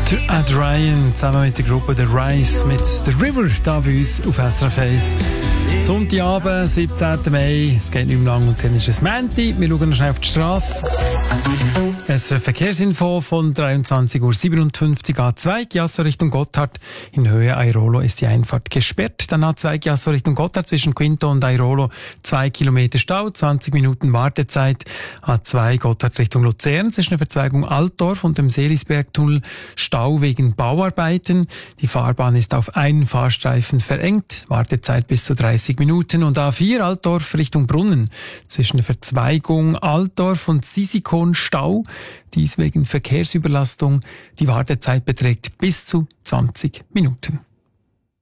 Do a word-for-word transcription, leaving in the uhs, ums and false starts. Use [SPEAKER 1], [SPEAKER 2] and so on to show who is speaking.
[SPEAKER 1] Der Ed Ryan zusammen mit der Gruppe The Rise mit The River da bei uns auf S R F eins. Sonntagabend, siebzehnten Mai, es geht nicht mehr lang und dann ist es Mänti. Wir schauen noch schnell auf die Straße. S R F Verkehrsinfo von dreiundzwanzig Uhr siebenundfünfzig A zwei, Chiasso Richtung Gotthard. In Höhe Airolo ist die Einfahrt gesperrt. Dann A zwei Chiasso Richtung Gotthard zwischen Quinto und Airolo zwei Kilometer Stau, zwanzig Minuten Wartezeit. A zwei Gotthard Richtung Luzern zwischen der Verzweigung Altdorf und dem Seelisbergtunnel Stau wegen Bauarbeiten. Die Fahrbahn ist auf einen Fahrstreifen verengt. Wartezeit bis zu dreißig Minuten. Und A vier Altdorf Richtung Brunnen zwischen der Verzweigung Altdorf und Sisikon Stau. Dies wegen Verkehrsüberlastung. Die Wartezeit beträgt bis zu zwanzig Minuten.